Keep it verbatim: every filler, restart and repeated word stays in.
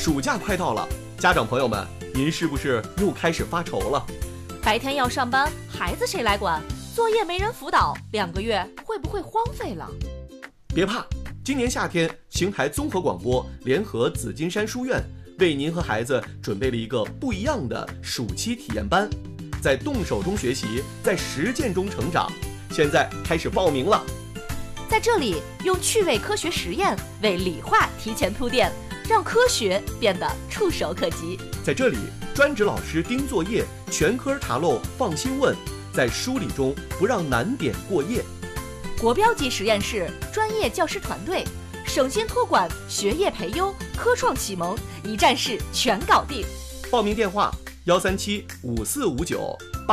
暑假快到了，家长朋友们，您是不是又开始发愁了？ 白天要上班，孩子谁来管？作业没人辅导，两个月会不会荒废了？ 别怕，今年夏天，邢台综合广播联合紫金山书院，为您和孩子准备了一个不一样的暑期体验班，在动手中学习，在实践中成长。现在开始报名了。 在这里，用趣味科学实验为理化提前铺垫，让科学变得触手可及。 在这里，专职老师盯作业，全科查漏放心问，在梳理中不让难点过夜。 国标级实验室，专业教师团队，省心托管，学业培优，科创启蒙，一站式全搞定。 报名电话：幺三七五四五九